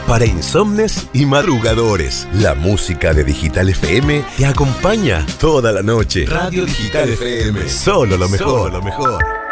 para insomnes y madrugadores. La música de Digital FM te acompaña toda la noche. Radio Digital FM. Solo lo mejor. Solo lo mejor.